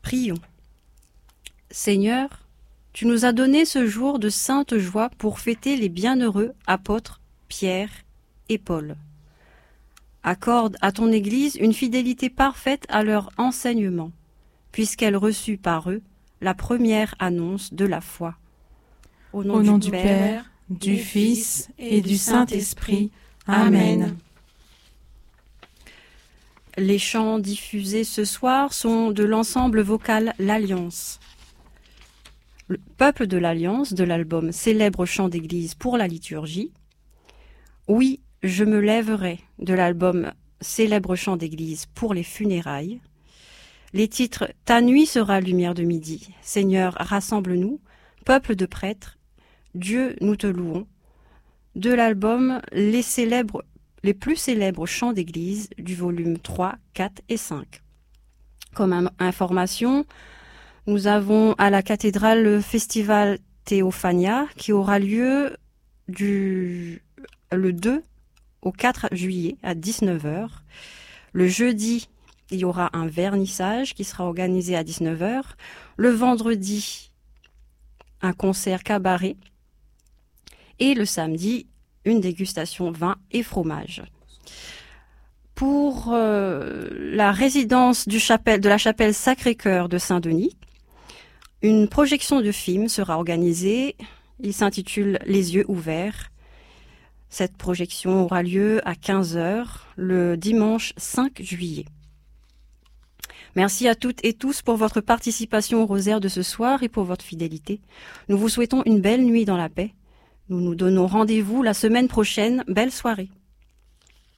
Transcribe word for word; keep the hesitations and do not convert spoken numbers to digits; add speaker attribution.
Speaker 1: Prions. Seigneur, tu nous as donné ce jour de sainte joie pour fêter les bienheureux apôtres Pierre et Paul. Accorde à ton Église une fidélité parfaite à leur enseignement, puisqu'elle reçut par eux la première annonce de la foi.
Speaker 2: Au nom, Au nom du, du Père, du Fils et du Saint-Esprit. Amen.
Speaker 1: Les chants diffusés ce soir sont de l'ensemble vocal L'Alliance. Le peuple de l'Alliance de l'album Célèbre chant d'église pour la liturgie. Oui, je me lèverai de l'album Célèbre chant d'église pour les funérailles. Les titres Ta nuit sera lumière de midi, Seigneur rassemble-nous, peuple de prêtres, Dieu nous te louons. De l'album Les célèbres les plus célèbres chants d'église du volume trois, quatre et cinq. Comme information, nous avons à la cathédrale le festival Théophania qui aura lieu du, le deux au quatre juillet à dix-neuf heures. Le jeudi, il y aura un vernissage qui sera organisé à dix-neuf heures. Le vendredi, un concert cabaret. Et le samedi, une dégustation vin et fromage. Pour euh, la résidence du chapelle, de la chapelle Sacré-Cœur de Saint-Denis, une projection de film sera organisée. Il s'intitule Les yeux ouverts. Cette projection aura lieu à quinze heures le dimanche cinq juillet. Merci à toutes et tous pour votre participation au rosaire de ce soir et pour votre fidélité. Nous vous souhaitons une belle nuit dans la paix. Nous nous donnons rendez-vous la semaine prochaine. Belle soirée.